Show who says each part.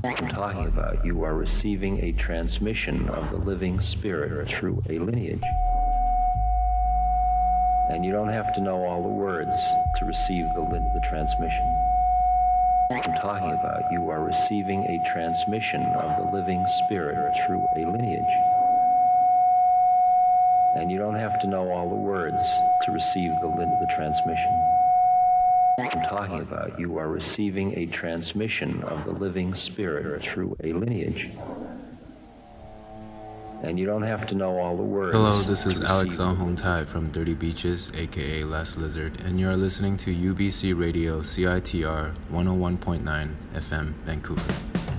Speaker 1: I'm talking about you are receiving a transmission of the living spirit through a lineage. And you don't have to know all the words to receive the transmission. I'm talking about you are receiving a transmission of the living spirit through a lineage. And you don't have to know all the words to receive the transmission. I'm talking about you are receiving a transmission of the living spirit through a lineage. And you don't have to know all the words.
Speaker 2: Hello, this is Alex Ahontai from Dirty Beaches, aka Last Lizard, and you're listening to UBC Radio CITR 101.9 FM, Vancouver.